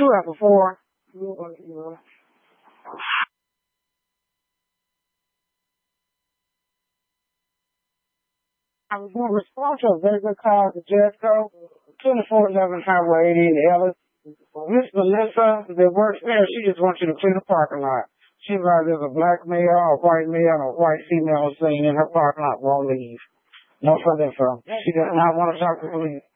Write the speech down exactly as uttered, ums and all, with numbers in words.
two after four. I was going to respond to a very good call to Jessica, twenty-four eleven Highway eighty in Ellis. Miss Melissa that works there, she just wants you to clean the parking lot. She realized there's a black male, a white male, and a white female sitting in her parking lot won't leave. No further info. She does not want to talk to police.